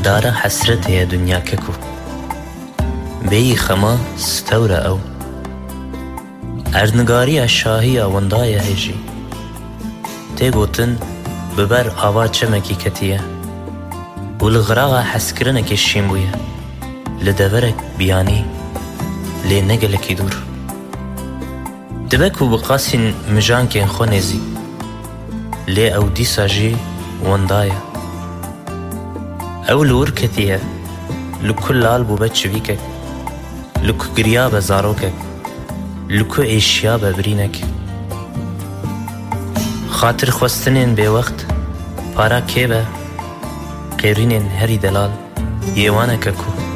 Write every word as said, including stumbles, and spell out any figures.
دارا حسرت هي دنيا ككو بي خما ستورة أو أرنگاري الشاهية وندايا هجي تيغوتن ببر آوا چمكي كتية والغراغا حسكرنك الشيمبوية لدبرك بياني لي نقلك يدور دبكو بقاسين مجان كين خونيزي لي أو دي ساجي وندايا أو لور كتية لكل البو بتشبيكك لكو قريابة زاروكك لكو إيشيابة برينك خاطر خوستنين بي وقت پارا كيبه قيرينين هري دلال يوانك كو